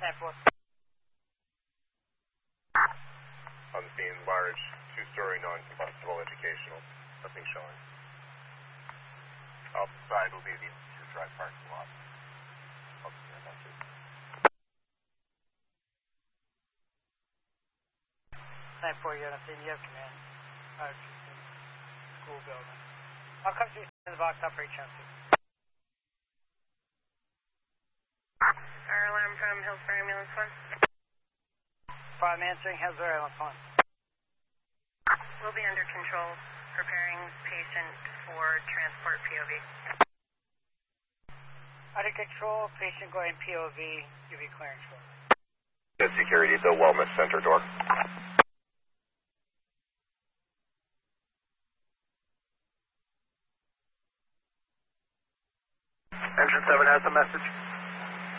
10-4. On the scene, large, two-story, non-combustible educational. Nothing showing. Outside will be the Institute Drive parking lot. I'll stand on it. 10-4, you're on the scene. You have command. School building. I'll come through in the box, operate chance. Fire alarm from Hillsborough Ambulance 1. I'm answering Hillsborough Ambulance 1. We'll be under control, preparing patient for transport POV. Under control, patient going POV, give you clearance for. Security, the Wellness Center door. Engine 7 has a message.